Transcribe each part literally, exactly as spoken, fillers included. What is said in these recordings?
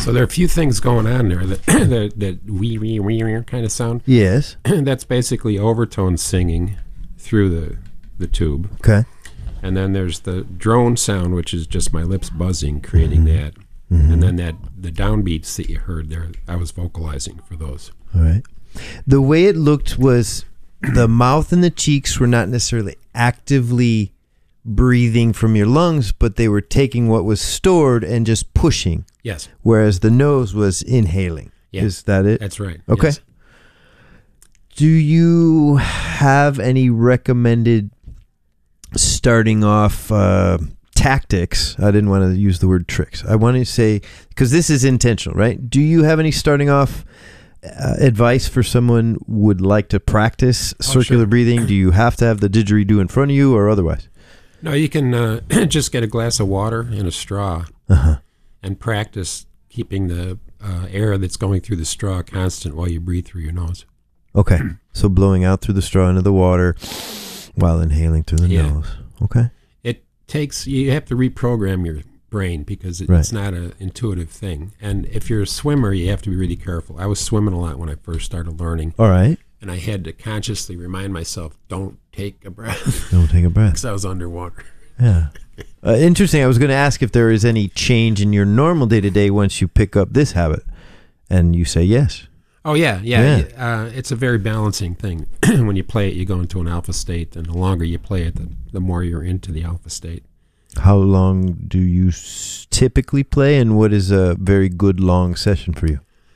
So there are a few things going on there that that, that wee wee wee kind of sound. Yes. That's basically overtone singing through the the tube. Okay. And then there's the drone sound, which is just my lips buzzing, creating mm-hmm. that. Mm-hmm. And then that the downbeats that you heard there, I was vocalizing for those. All right. The way it looked was the mouth and the cheeks were not necessarily actively breathing from your lungs, but they were taking what was stored and just pushing. Yes. Whereas the nose was inhaling. Yeah. Is that it? That's right. Okay. Yes. Do you have any recommended starting off uh, tactics? I didn't want to use the word tricks. I want to say, because this is intentional, right? Do you have any starting off uh, advice for someone would like to practice oh, circular sure. breathing? Do you have to have the didgeridoo in front of you or otherwise? No, you can uh, just get a glass of water and a straw uh-huh. and practice keeping the uh, air that's going through the straw constant while you breathe through your nose. Okay. So blowing out through the straw into the water while inhaling through the yeah. nose. Okay. It takes, you have to reprogram your brain because it, right. it's not an intuitive thing. And if you're a swimmer, you have to be really careful. I was swimming a lot when I first started learning. All right. And I had to consciously remind myself, don't take a breath. Don't take a breath. Because I was underwater. Yeah. Uh, interesting. I was going to ask if there is any change in your normal day-to-day once you pick up this habit. And you say yes. Oh, yeah. Yeah. yeah. Uh, it's a very balancing thing. When you play it, you go into an alpha state. And the longer you play it, the, the more you're into the alpha state. How long do you s- typically play? And what is a very good long session for you?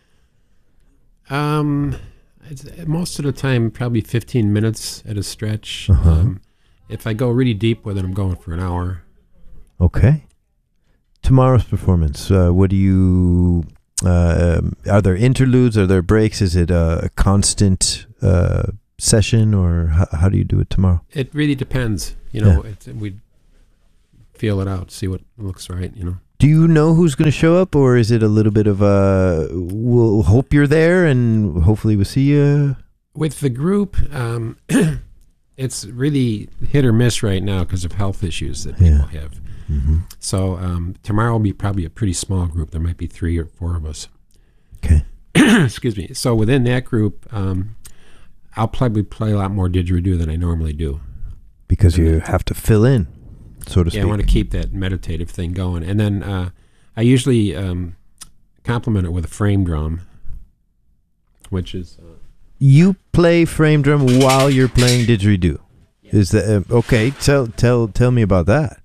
Um... It's, most of the time, probably fifteen minutes at a stretch. Uh-huh. Um, if I go really deep with it, I'm going for an hour. Okay. Tomorrow's performance, uh, what do you... Uh, um, are there interludes? Are there breaks? Is it a, a constant uh, session, or how, how do you do it tomorrow? It really depends. You know, Yeah. it, we feel it out, see what looks right, you know. Do you know who's going to show up, or is it a little bit of a, we'll hope you're there and hopefully we'll see you? With the group, um, it's really hit or miss right now because of health issues that people Yeah. have. Mm-hmm. So um, tomorrow will be probably a pretty small group. There might be three or four of us. Okay. Excuse me. So within that group, um, I'll probably play a lot more didgeridoo than I normally do. Because you have to fill in, so to Yeah, speak. I want to keep that meditative thing going. And then uh, I usually um, complement it with a frame drum, which is... Uh, You play frame drum while you're playing didgeridoo. Yeah. Is that uh, okay? Tell tell tell me about that.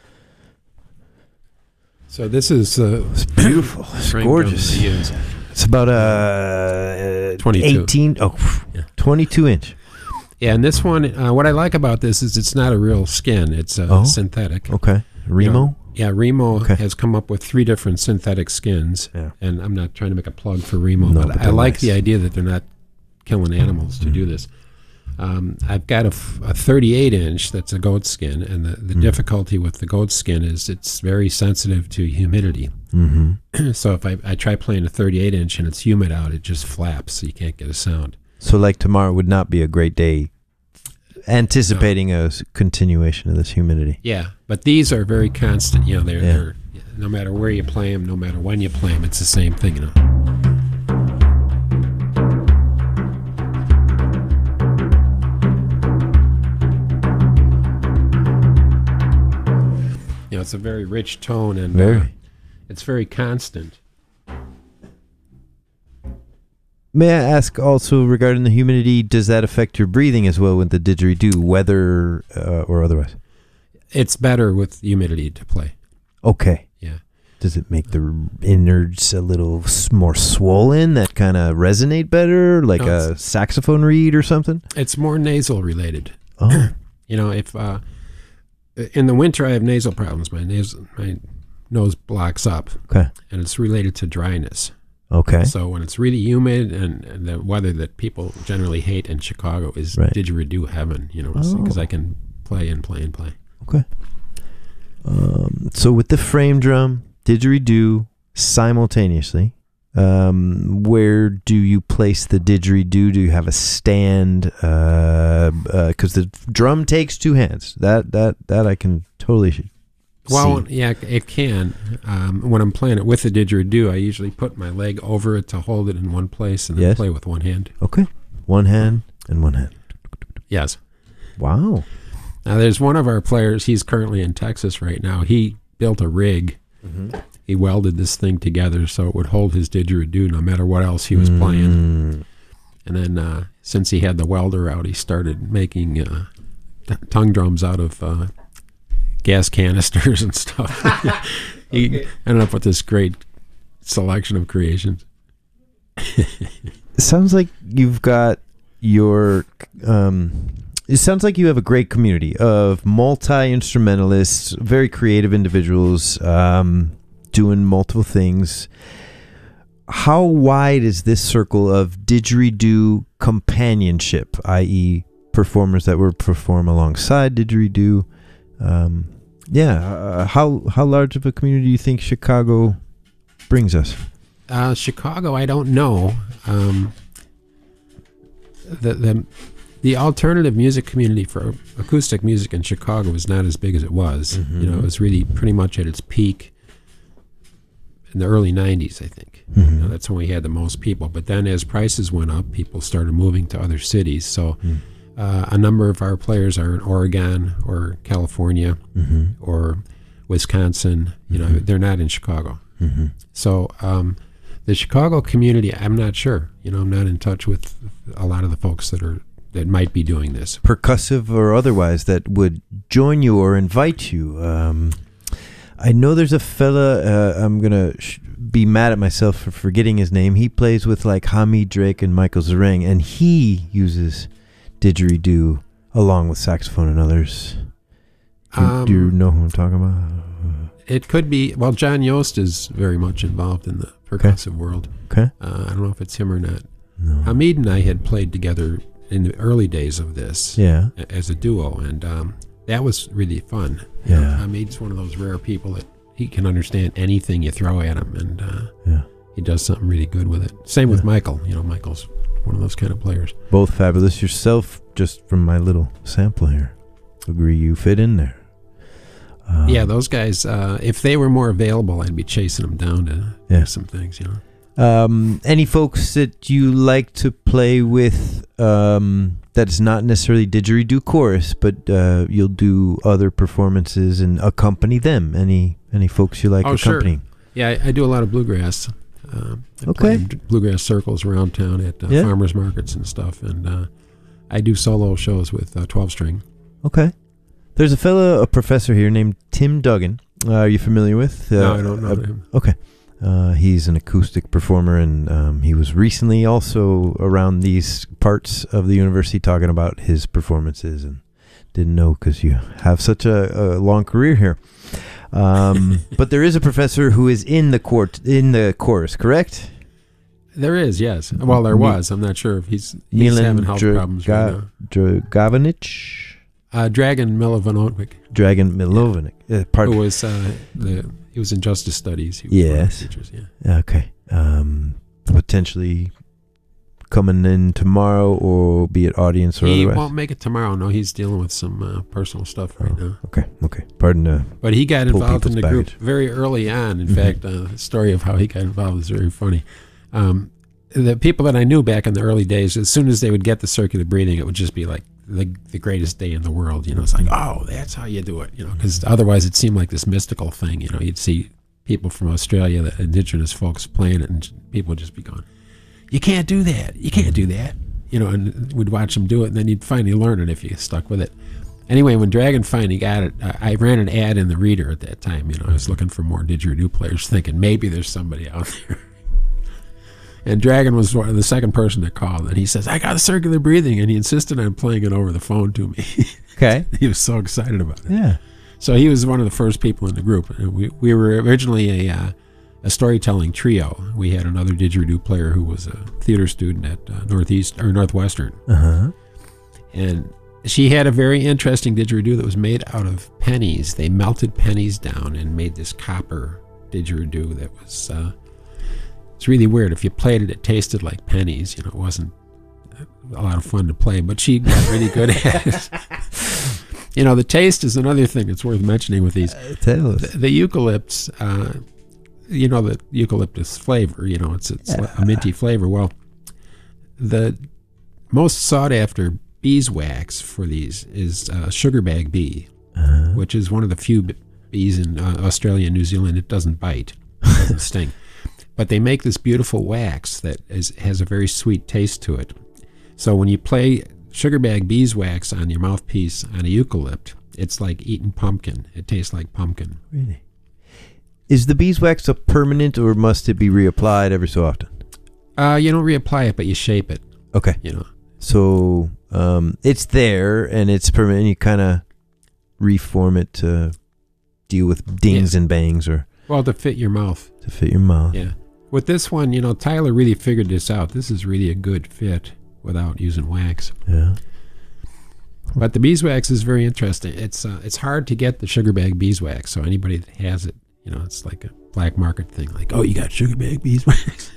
so this is... Uh, It's beautiful. It's frame gorgeous. drum that I use. It's about uh, twenty-two. eighteen, oh, Yeah. twenty-two inch. Yeah, and this one, uh, what I like about this is it's not a real skin. It's uh, Oh. synthetic. Okay. Remo? You know, yeah, Remo Okay. has come up with three different synthetic skins. Yeah. And I'm not trying to make a plug for Remo, No, but, but I they're like nice. the idea that they're not killing animals to do this. Um, I've got a, f- a thirty-eight inch that's a goat skin, and the, the Mm. difficulty with the goat skin is it's very sensitive to humidity. Mm-hmm. So if I, I try playing a thirty-eight inch and it's humid out, it just flaps, so you can't get a sound. So like tomorrow would not be a great day anticipating a s- continuation of this humidity. Yeah, but these are very constant. You know, they're, Yeah. they're no matter where you play them, no matter when you play them, it's the same thing. You know. You know, it's a very rich tone, and Very. uh, it's very constant. May I ask also regarding the humidity, does that affect your breathing as well with the didgeridoo, weather uh, or otherwise? It's better with humidity to play. Okay. Yeah. Does it make the innards a little s- more swollen that kind of resonate better, like No, a saxophone reed or something? It's more nasal related. Oh, You know, if uh, in the winter I have nasal problems, my nasal, my nose blocks up, okay. and it's related to dryness. Okay. So when it's really humid, and, and the weather that people generally hate in Chicago is Right. didgeridoo heaven, you know, because Oh. I can play and play and play. Okay. Um, so with the frame drum, didgeridoo simultaneously, um, where do you place the didgeridoo? Do you have a stand? Because uh, uh 'cause the drum takes two hands. That that that I can totally Well, yeah, it can. Um, when I'm playing it with the didgeridoo, I usually put my leg over it to hold it in one place and then Yes. play with one hand. Okay. One hand and one hand. Yes. Wow. Now, there's one of our players. He's currently in Texas right now. He built a rig. Mm-hmm. He welded this thing together so it would hold his didgeridoo no matter what else he was playing. Mm. And then uh, since he had the welder out, he started making uh, t- tongue drums out of uh, gas canisters and stuff. He Okay. ended up with this great selection of creations. It sounds like you've got your um it sounds like you have a great community of multi-instrumentalists, very creative individuals, um doing multiple things. How wide is this circle of didgeridoo companionship, that is performers that will perform alongside didgeridoo? Um yeah, uh, how how large of a community do you think Chicago brings us? Uh, Chicago, I don't know. Um, the the the alternative music community for acoustic music in Chicago is not as big as it was. Mhm. You know, it was really pretty much at its peak in the early nineties, I think. Mhm. You know, that's when we had the most people. But then as prices went up, people started moving to other cities. So Mm. uh, a number of our players are in Oregon or California Mhm. or Wisconsin. You know, Mhm. they're not in Chicago. Mhm. So um, the Chicago community, I'm not sure. You know, I'm not in touch with a lot of the folks that are that might be doing this. Percussive or otherwise, that would join you or invite you. Um, I know there's a fella, uh, I'm going to sh- be mad at myself for forgetting his name. He plays with like Hamid Drake and Michael Zareng, and he uses didgeridoo along with saxophone and others. Do, Um, do you know who I'm talking about? It could be, well, John Yost is very much involved in the percussive world. Okay. Uh, I don't know if it's him or not. No. Hamid and I had played together in the early days of this Yeah. a- as a duo, and um, that was really fun. You know, Yeah. Hamid's one of those rare people that he can understand anything you throw at him, and uh, Yeah. he does something really good with it. Same with Yeah. Michael. You know, Michael's one of those kind of players. Both fabulous. Yourself, just from my little sample here, agree you fit in there. Um, Yeah, those guys, uh, if they were more available, I'd be chasing them down to Yeah. do some things, you know. Um, any folks that you like to play with um, that is not necessarily didgeridoo chorus, but uh, you'll do other performances and accompany them? Any any folks you like Oh, sure. accompanying? Yeah, I, I do a lot of bluegrass. Uh, I Okay. play in d- bluegrass circles around town at uh, Yeah. farmers markets and stuff, and uh, I do solo shows with uh, twelve string. Okay. There's a fella, a professor here named Tim Duggan. Uh, are you familiar with? Uh, no, I don't know uh, him. Okay. Uh, he's an acoustic performer, and um, he was recently also around these parts of the university talking about his performances, and didn't know because you have such a, a long career here. Um, but there is a professor who is in the court in the chorus, correct? There is, yes. Well, there Mi- was. I'm not sure if he's he's Milan having health Dra- problems Ga- right now. Dragavanic? Uh, Dragon Milovanovich, Dragon Milovanic. Uh, who pardon. was uh, the he was in Justice Studies. He was one of the Yes. teachers, yeah. Okay. Um, potentially coming in tomorrow, or be it audience or He otherwise. won't make it tomorrow. No, he's dealing with some uh, personal stuff right Oh. now. Okay. Okay. Pardon. Uh, But he got Pull involved in people's the group baggage. very early on. In Mhm. fact, uh, the story of how he got involved is very funny. Um, the people that I knew back in the early days, as soon as they would get the circular breathing, it would just be like the, the greatest day in the world. You know, it's like, oh, that's how you do it. You know, because otherwise it seemed like this mystical thing. You know, you'd see people from Australia, the indigenous folks, playing it, and people would just be going, "You can't do that. You can't do that." You know, and we'd watch them do it, and then you'd finally learn it if you stuck with it. Anyway, when Dragon finally got it, I I ran an ad in the Reader at that time. You know, I was looking for more didgeridoo players, thinking maybe there's somebody out there. And Dragon was one, the second person that called, and he says, "I got a circular breathing," and he insisted on playing it over the phone to me. okay. He was so excited about it. Yeah. So he was one of the first people in the group. And we we were originally a uh, a storytelling trio. We had another didgeridoo player who was a theater student at uh, Northeast or Northwestern, Uh huh. and she had a very interesting didgeridoo that was made out of pennies. They melted pennies down and made this copper didgeridoo that was. Uh, it's really weird. If you played it, it tasted like pennies. You know, it wasn't a lot of fun to play, but she got really good at it. You know, the taste is another thing that's worth mentioning with these. Uh, tell us. The, the eucalypts, uh, you know, the eucalyptus flavor, you know, it's, it's Yeah. a minty flavor. Well, the most sought after beeswax for these is uh, sugarbag bee, Uh, which is one of the few b- bees in uh, Australia and New Zealand. It doesn't bite, it doesn't sting. But they make this beautiful wax that is, has a very sweet taste to it. So when you play sugarbag beeswax on your mouthpiece on a eucalypt, it's like eating pumpkin. It tastes like pumpkin. really? Is the beeswax a permanent, or must it be reapplied every so often? Uh, you don't reapply it, but you shape it, Okay. you know. So um, it's there and it's permanent. You kind of reform it to deal with dings Yeah. and bangs, or Well, to fit your mouth. to fit your mouth. Yeah. With this one, you know, Tyler really figured this out. This is really a good fit without using wax. Yeah. But the beeswax is very interesting. It's uh, it's hard to get the sugarbag beeswax. So anybody that has it, you know, it's like a black market thing. Like, oh, you got sugarbag beeswax?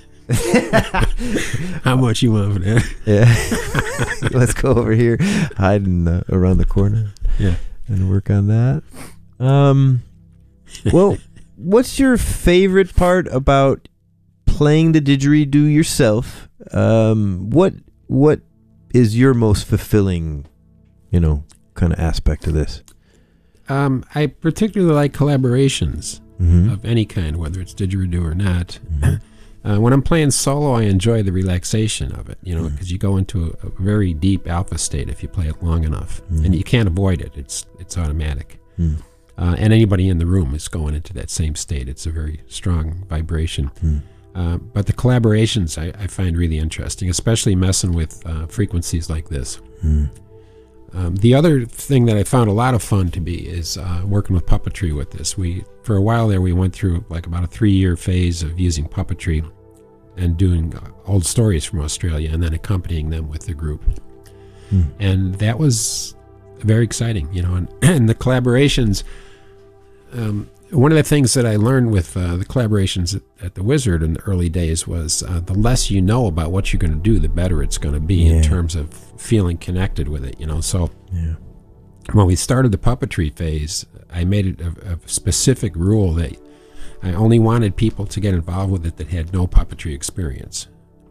How much you want for that? Yeah. Let's go over here, hiding uh, around the corner. Yeah. And work on that. Um, well, what's your favorite part about playing the didgeridoo yourself? Um, what what is your most fulfilling, you know, kind of aspect of this? Um, I particularly like collaborations Mm-hmm. of any kind, whether it's didgeridoo or not. Uh, when I'm playing solo, I enjoy the relaxation of it, you know, because you go into a, a very deep alpha state if you play it long enough, Mm. and you can't avoid it. It's it's automatic, Mm. uh, and anybody in the room is going into that same state. It's a very strong vibration. Mm. Uh, but the collaborations I, I find really interesting, especially messing with uh, frequencies like this. Mm. Um, the other thing that I found a lot of fun to be is uh, working with puppetry with this. We, for a while there, we went through like about a three-year phase of using puppetry and doing uh, old stories from Australia and then accompanying them with the group. Mm. And that was very exciting, you know, and, and the collaborations, um, one of the things that I learned with uh, the collaborations at, at the Wizard in the early days was uh, the less you know about what you're going to do, the better it's going to be Yeah. in terms of feeling connected with it, you know. So Yeah. when we started the puppetry phase, I made it a, a specific rule that I only wanted people to get involved with it that had no puppetry experience.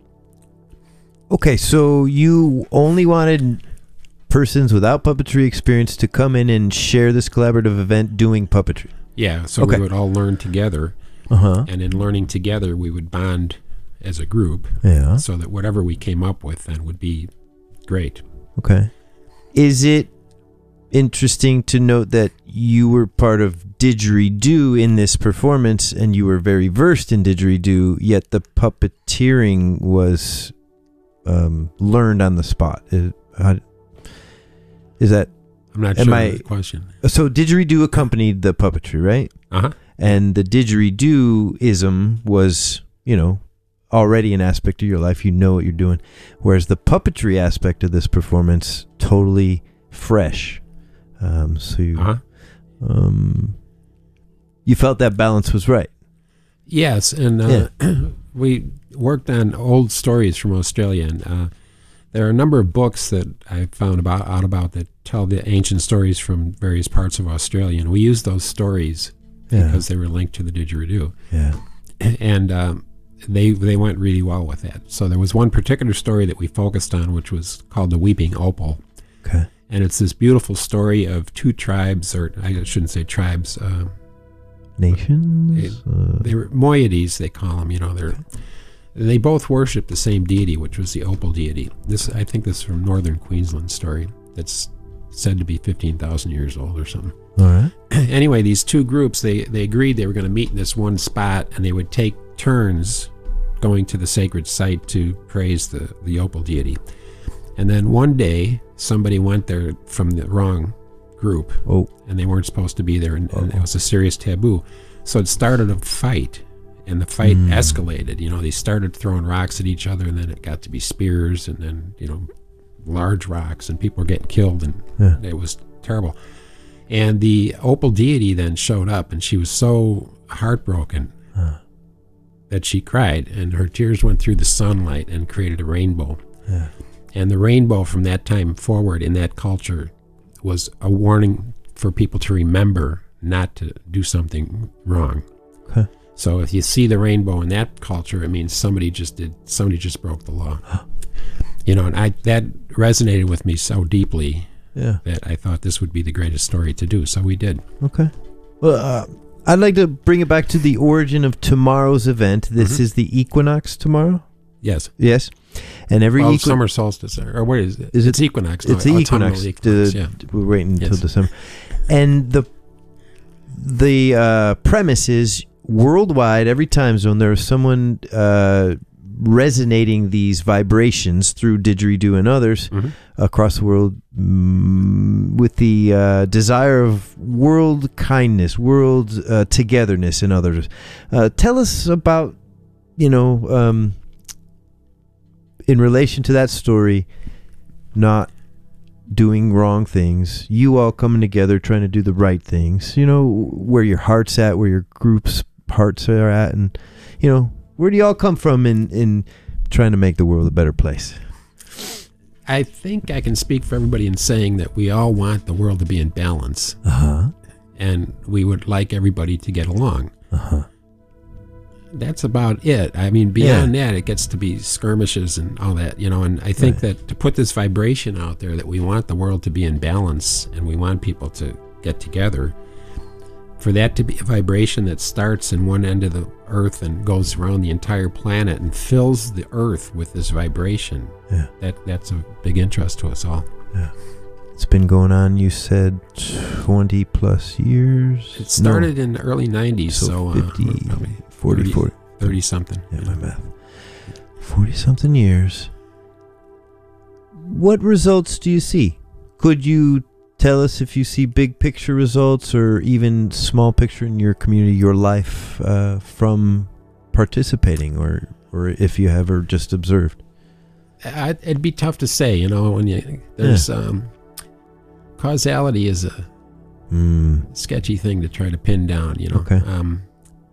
Okay, so you only wanted persons without puppetry experience to come in and share this collaborative event doing puppetry. Yeah, so Okay. we would all learn together, Uh huh. and in learning together, we would bond as a group Yeah. so that whatever we came up with then would be great. Okay. Is it interesting to note that you were part of didgeridoo in this performance and you were very versed in didgeridoo, yet the puppeteering was um, learned on the spot? Is, how, is that I'm not Am sure I- of the question. so? Didgeridoo accompanied the puppetry, right? Uh-huh. And the didgeridoo-ism was, you know, already an aspect of your life. You know what you're doing. Whereas the puppetry aspect of this performance, totally fresh. Um, so you, Uh-huh. um, you felt that balance was right. Yes, and uh, we worked on old stories from Australia, and uh, there are a number of books that I found about out about that tell the ancient stories from various parts of Australia, and we used those stories Yeah. because they were linked to the didgeridoo, Yeah. and um, they they went really well with that. So there was one particular story that we focused on, which was called the Weeping Opal, Okay. and it's this beautiful story of two tribes, or I shouldn't say tribes. Uh, Nations. Uh, they were moieties, they call them. You know, they're they both worship the same deity, which was the opal deity. This, I think, this is from northern Queensland story. That's said to be fifteen thousand years old or something. all right. Anyway, these two groups, they they agreed they were going to meet in this one spot, and they would take turns going to the sacred site to praise the the opal deity. And then one day, somebody went there from the wrong group, Oh. and they weren't supposed to be there, and, and Uh-oh. it was a serious taboo. So it started a fight, and the fight Mm. escalated. You know, they started throwing rocks at each other, and then it got to be spears, and then, you know, large rocks, and people were getting killed, and Yeah. it was terrible. And the opal deity then showed up, and she was so heartbroken Huh. that she cried, and her tears went through the sunlight and created a rainbow. Yeah. And the rainbow from that time forward in that culture was a warning for people to remember not to do something wrong. Okay. So if you see the rainbow in that culture, it means somebody just did somebody just broke the law. You know, and I that resonated with me so deeply Yeah. that I thought this would be the greatest story to do. So we did. Okay. Well, uh, I'd like to bring it back to the origin of tomorrow's event. This Mm-hmm. is the equinox tomorrow. Yes. Yes. And every Well, equi- summer solstice, or, or what is it? Is it- it's equinox. No, it's the autumnal equinox. equinox, The- yeah. We're waiting until Yes. December. And the the uh, premise is worldwide, every time zone, there is someone uh, resonating these vibrations through didgeridoo and others Mhm. across the world mm, with the uh, desire of world kindness, world uh, togetherness, and others. Uh, tell us about, you know, um, in relation to that story, not doing wrong things, you all coming together trying to do the right things, you know, where your heart's at, where your group's hearts are at, and, you know, where do you all come from in, in trying to make the world a better place? I think I can speak for everybody in saying that we all want the world to be in balance, Uh-huh. and we would like everybody to get along. Uh-huh. That's about it. I mean, beyond that, it gets to be skirmishes and all that, you know, and I think Right. that to put this vibration out there that we want the world to be in balance and we want people to get together, for that to be a vibration that starts in one end of the earth and goes around the entire planet and fills the earth with this vibration, Yeah. that that's a big interest to us all. Yeah. It's been going on, you said, twenty plus years? It started in the early nineties, So so, uh, fifty, we're probably forty, thirty, forty. thirty something. Yeah, my math. forty-something years. What results do you see? Could you tell us if you see big picture results or even small picture in your community, your life, uh, from participating, or, or if you have ever just observed? I, it'd be tough to say, you know, when you, there's, um, causality is a Mm, sketchy thing to try to pin down, you know. Okay. Um,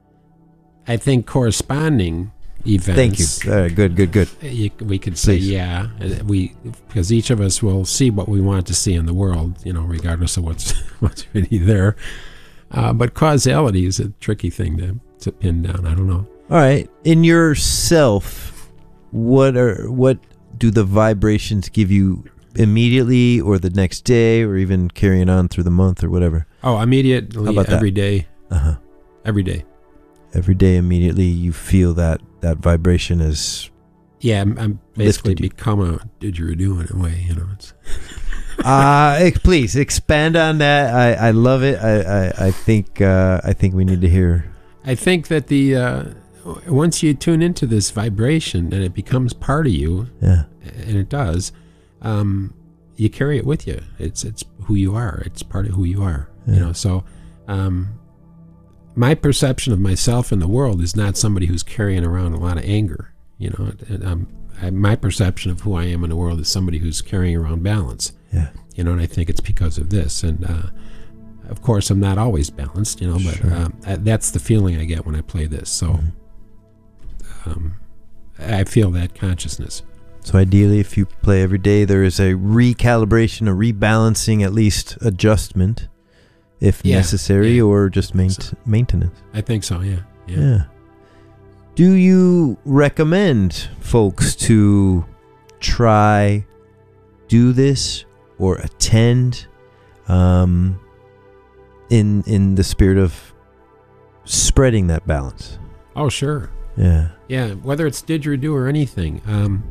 I think corresponding events. thank you. All right, good, good, good. You, we could say, Please. yeah, uh, we because each of us will see what we want to see in the world, you know, regardless of what's what's really there. Uh, but causality is a tricky thing to to pin down. I don't know. All right. In yourself, what are what do the vibrations give you immediately, or the next day, or even carrying on through the month, or whatever? Oh, immediately, How about that? every day, Uh-huh. every day. Every day, immediately, you feel that that vibration is. Yeah, I'm, I'm basically Lifted you. become a didgeridoo in a way, you know. It's uh ex- please expand on that. I, I love it. I I, I think uh, I think we need to hear. I think that the uh, once you tune into this vibration and it becomes part of you, Yeah. and it does, um, you carry it with you. It's it's who you are. It's part of who you are. Yeah. You know. So, um, my perception of myself in the world is not somebody who's carrying around a lot of anger. You know, and, um, I, my perception of who I am in the world is somebody who's carrying around balance. Yeah. You know, and I think it's because of this. And uh, of course, I'm not always balanced. You know, but Sure. um, I, that's the feeling I get when I play this. So, Mhm. um, I feel that consciousness. So ideally, if you play every day, there is a recalibration, a rebalancing, at least adjustment, if Yeah, necessary, yeah. or just main- So- maintenance. I think so. Yeah. Yeah. Yeah. Do you recommend folks to try, do this, or attend, um, in in the spirit of spreading that balance? Oh, sure. Yeah. Yeah. Whether it's didgeridoo or anything. Um,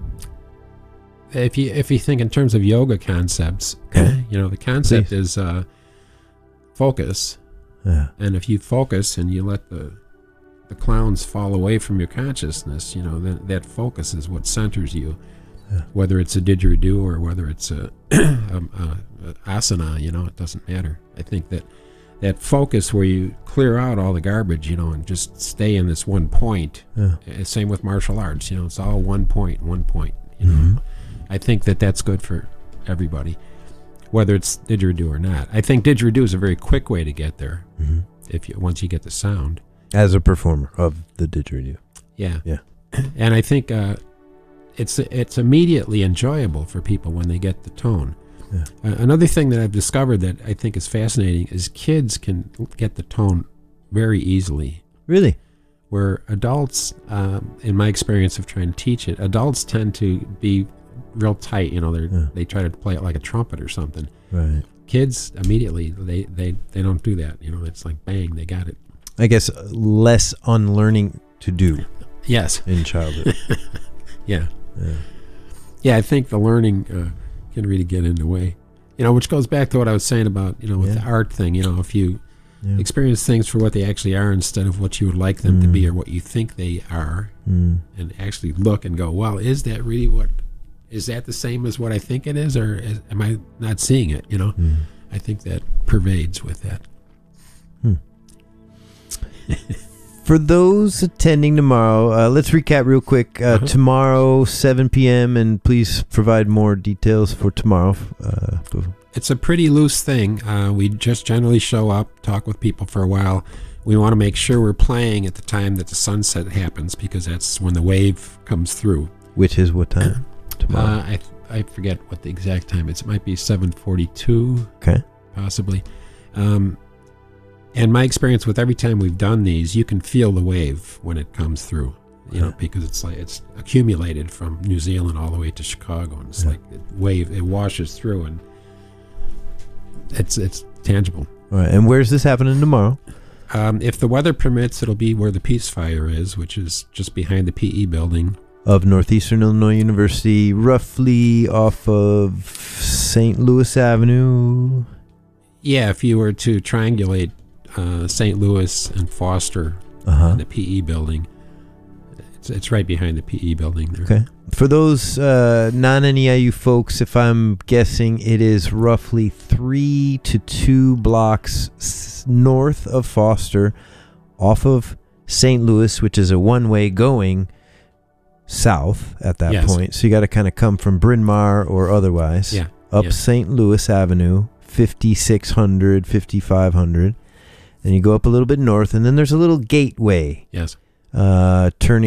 if you if you think in terms of yoga concepts, Okay. you know, the concept Please. is uh, focus. Yeah. And if you focus and you let the the clowns fall away from your consciousness, you know, that that focus is what centers you. Yeah. Whether it's a didgeridoo or whether it's a, um, a, a asana, you know, it doesn't matter. I think that that focus where you clear out all the garbage, you know, and just stay in this one point. Yeah. Uh, Same with martial arts, you know, it's all one point, one point. You know, Mhm. I think that that's good for everybody, whether it's didgeridoo or not. I think didgeridoo is a very quick way to get there. Mhm. If you once you get the sound. As a performer of the didgeridoo. Yeah. Yeah. And I think uh, it's it's immediately enjoyable for people when they get the tone. Yeah. Uh, another thing that I've discovered that I think is fascinating is kids can get the tone very easily. Really? Where adults, um, in my experience of trying to teach it, adults tend to be real tight. You know, they Yeah. they try to play it like a trumpet or something. Right. Kids immediately they, they, they don't do that. You know, it's like bang, they got it. I guess less unlearning to do Yes. in childhood. Yeah. Yeah. Yeah, I think the learning uh, can really get in the way. You know, which goes back to what I was saying about, you know, with Yeah. the art thing. You know, if you Yeah. experience things for what they actually are instead of what you would like them to Mm. be or what you think they are, Mm. and actually look and go, well, is that really what, is that the same as what I think it is, or is, am I not seeing it, you know? Mm. I think that pervades with that. For those attending tomorrow, uh, let's recap real quick. Uh, Uh-huh. Tomorrow, seven p.m., and please provide more details for tomorrow. Uh, It's a pretty loose thing. Uh, we just generally show up, talk with people for a while. We want to make sure we're playing at the time that the sunset happens, because that's when the wave comes through. which is what time? Tomorrow. Uh, I I forget what the exact time is. It might be seven forty-two, Okay. possibly. Um, and my experience with every time we've done these, you can feel the wave when it comes through. You know, Yeah. because it's like it's accumulated from New Zealand all the way to Chicago, and it's Yeah. like it wave it washes through, and it's it's tangible. All right. And where's this happening tomorrow? Um, if the weather permits, it'll be where the Peace Fire is, which is just behind the P E building. Of Northeastern Illinois University, roughly off of Saint Louis Avenue. Yeah, if you were to triangulate uh, Saint Louis and Foster Uh-huh. and the P E building, it's, it's right behind the P E building there. Okay. For those uh, non-N E I U folks, if I'm guessing, it is roughly three to two blocks s- north of Foster, off of Saint Louis, which is a one-way going south at that Yes. point. So you got to kind of come from Bryn Mawr or otherwise Yeah. up yeah. Saint Louis Avenue, fifty-six hundred, fifty-five hundred. And you go up a little bit north, and then there's a little gateway Yes. uh, turning